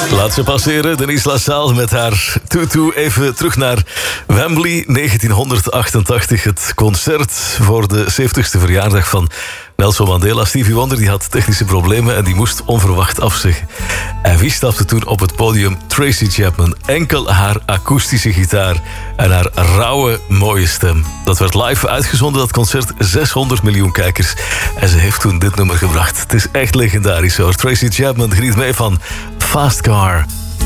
Laat ze passeren, Denise LaSalle met haar tutu. Even terug naar Wembley, 1988. Het concert voor de 70ste verjaardag van Nelson Mandela. Stevie Wonder die had technische problemen en die moest onverwacht afzeggen. En wie stapte toen op het podium? Tracy Chapman. Enkel haar akoestische gitaar en haar rauwe, mooie stem. Dat werd live uitgezonden, dat concert. 600 miljoen kijkers. En ze heeft toen dit nummer gebracht. Het is echt legendarisch hoor. Tracy Chapman geniet mee van Fast Car.